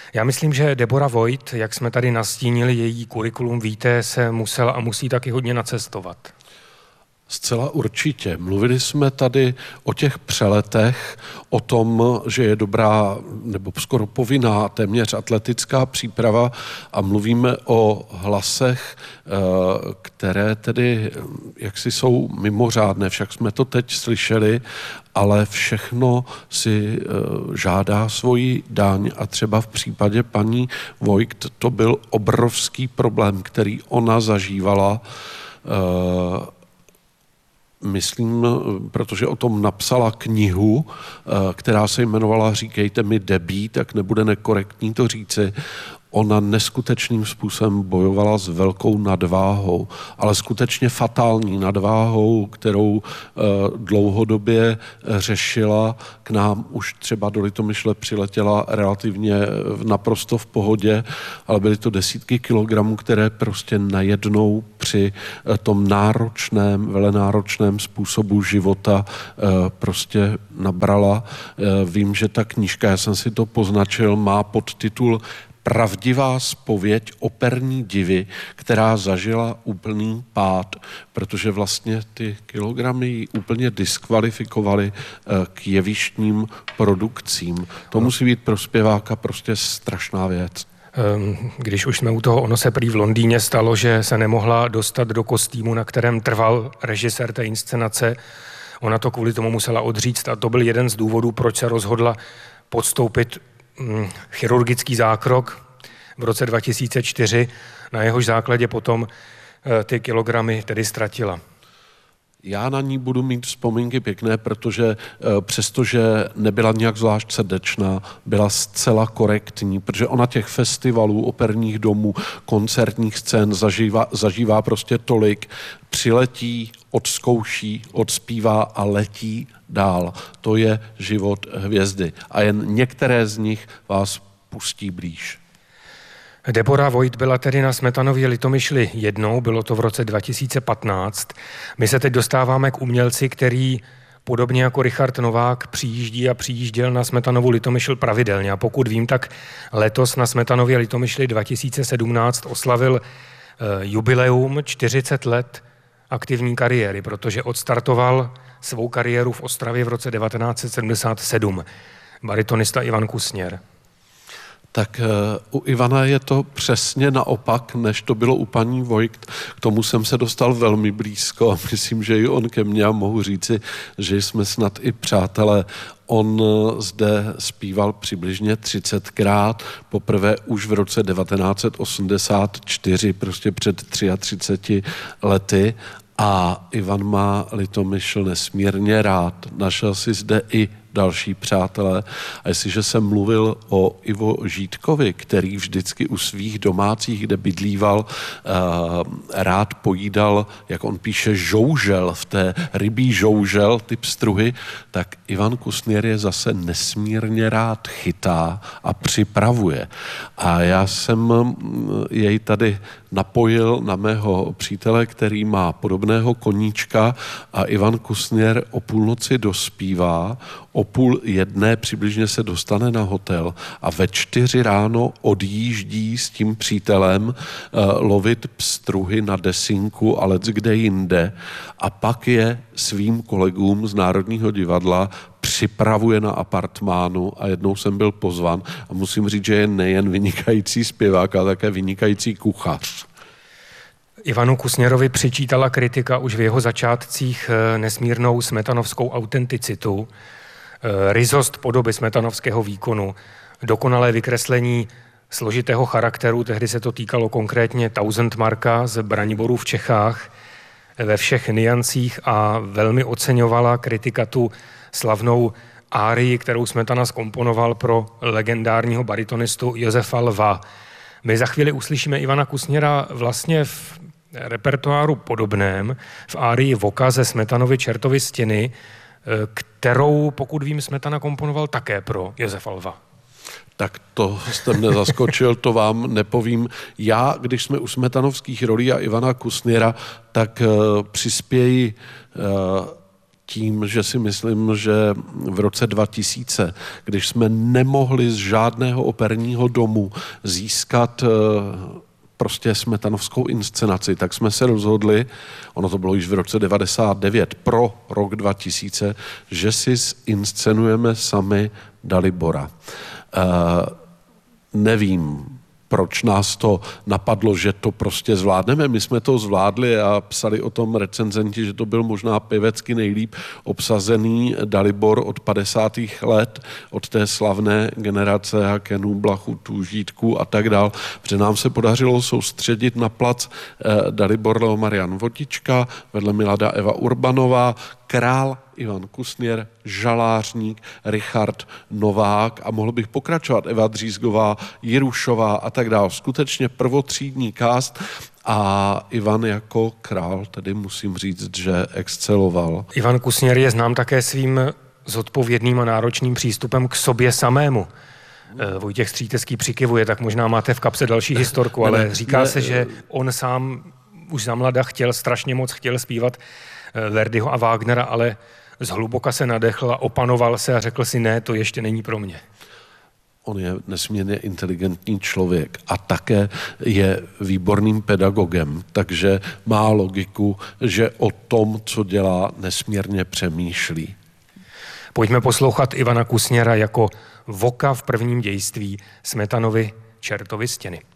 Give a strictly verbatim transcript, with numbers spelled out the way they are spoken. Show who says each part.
Speaker 1: Já myslím, že Deborah Voigt, jak jsme tady nastínili její kurikulum víte, se musela a musí taky hodně nacestovat.
Speaker 2: Zcela určitě. Mluvili jsme tady o těch přeletech, o tom, že je dobrá nebo skoro povinná téměř atletická příprava a mluvíme o hlasech, které tedy jaksi jsou mimořádné. Však jsme to teď slyšeli, ale všechno si žádá svoji daň a třeba v případě paní Voigt to byl obrovský problém, který ona zažívala. Myslím, protože o tom napsala knihu, která se jmenovala Říkejte mi Debí, tak nebude nekorektní to říci. Ona neskutečným způsobem bojovala s velkou nadváhou, ale skutečně fatální nadváhou, kterou eh, dlouhodobě řešila. K nám už třeba do Litomyšle přiletěla relativně naprosto v pohodě, ale byly to desítky kilogramů, které prostě najednou při eh, tom náročném, velenáročném způsobu života eh, prostě nabrala. Eh, vím, že ta knížka, já jsem si to poznačil, má podtitul Pravdivá zpověď operní divy, která zažila úplný pád, protože vlastně ty kilogramy ji úplně diskvalifikovaly k jevištním produkcím. To musí být pro zpěváka prostě strašná věc.
Speaker 1: Když už jsme u toho, ono se prý v Londýně stalo, že se nemohla dostat do kostýmu, na kterém trval režisér té inscenace. Ona to kvůli tomu musela odříct a to byl jeden z důvodů, proč se rozhodla podstoupit chirurgický zákrok v roce dva tisíce čtyři, na jehož základě potom ty kilogramy tedy ztratila.
Speaker 2: Já na ní budu mít vzpomínky pěkné, protože přestože nebyla nějak zvlášť srdečná, byla zcela korektní, protože ona těch festivalů, operních domů, koncertních scén zažívá, zažívá prostě tolik, přiletí, odzkouší, odspívá a letí dál. To je život hvězdy. A jen některé z nich vás pustí blíž.
Speaker 1: Deborah Voigt byla tedy na Smetanově Litomyšli jednou, bylo to v roce dva tisíce patnáct. My se teď dostáváme k umělci, který podobně jako Richard Novák přijíždí a přijížděl na Smetanovu Litomyšl pravidelně. A pokud vím, tak letos na Smetanově Litomyšli dva tisíce sedmnáct oslavil uh, jubileum čtyřicet let aktivní kariéry, protože odstartoval svou kariéru v Ostravě v roce devatenáct set sedmdesát sedm. Baritonista Ivan Kusněr.
Speaker 2: Tak uh, u Ivana je to přesně naopak, než to bylo u paní Voigt. K tomu jsem se dostal velmi blízko. Myslím, že i on ke mně a mohu říci, že jsme snad i přátelé. On zde zpíval přibližně třicetkrát, poprvé už v roce devatenáct set osmdesát čtyři, prostě před třiceti třemi lety. A Ivan má Litomyšl nesmírně rád. Našel si zde i další přátelé. A jestliže jsem mluvil o Ivo Žítkovi, který vždycky u svých domácích, kde bydlíval, rád pojídal, jak on píše, žoužel, v té rybí žoužel, ty pstruhy, tak Ivan Kusněr je zase nesmírně rád chytá a připravuje. A já jsem jej tady napojil na mého přítele, který má podobného koníčka a Ivan Kusněr o půlnoci dospívá, o půl jedné přibližně se dostane na hotel a ve čtyři ráno odjíždí s tím přítelem uh, lovit pstruhy na Desinku a leckde jinde a pak je svým kolegům z Národního divadla připravuje na apartmánu a jednou jsem byl pozvan a musím říct, že je nejen vynikající zpěvák, ale také vynikající kuchař.
Speaker 1: Ivanu Kusněrovi přičítala kritika už v jeho začátcích nesmírnou smetanovskou autenticitu, ryzost podoby smetanovského výkonu, dokonalé vykreslení složitého charakteru, tehdy se to týkalo konkrétně Tausendmarka z Braniboru v Čechách, ve všech niancích a velmi oceňovala kritika tu slavnou árii, kterou Smetana zkomponoval pro legendárního baritonistu Josefa Lva. My za chvíli uslyšíme Ivana Kusněra vlastně v repertoáru podobném, v árii Voka ze Smetanovy Čertovy stěny, kterou, pokud vím, Smetana komponoval také pro Josefa Lva.
Speaker 2: Tak to jste mě zaskočil, to vám nepovím. Já, když jsme u smetanovských rolí a Ivana Kusněra, tak uh, přispěji uh, tím, že si myslím, že v roce dva tisíce, když jsme nemohli z žádného operního domu získat prostě smetanovskou inscenaci, tak jsme se rozhodli, ono to bylo již v roce devadesát devět, pro rok dva tisíce, že si inscenujeme sami Dalibora. Uh, nevím, proč nás to napadlo, že to prostě zvládneme. My jsme to zvládli a psali o tom recenzenti, že to byl možná pěvecky nejlíp obsazený Dalibor od padesátých let, od té slavné generace Hakenů, Blachutů, Žítků a tak dál, protože nám se podařilo soustředit na plac eh, Dalibor Leo Marian Votička, vedle Milada Eva Urbanová, Král Ivan Kusněr, Žalářník, Richard Novák a mohl bych pokračovat, Eva Dřízgová, Jirušová a tak dále. Skutečně prvotřídní cast a Ivan jako král, tedy musím říct, že exceloval.
Speaker 1: Ivan Kusněr je znám také svým zodpovědným a náročným přístupem k sobě samému. Vojtěch Střítecký přikivuje, tak možná máte v kapse další historku, ale říká ne, se, že on sám už za mlada chtěl, strašně moc chtěl zpívat Verdiho a Wagnera, ale zhluboka se nadechl a opanoval se a řekl si, ne, to ještě není pro mě.
Speaker 2: On je nesmírně inteligentní člověk a také je výborným pedagogem, takže má logiku, že o tom, co dělá, nesmírně přemýšlí.
Speaker 1: Pojďme poslouchat Ivana Kusněra jako voka v prvním dějství Smetanovy Čertovy stěny.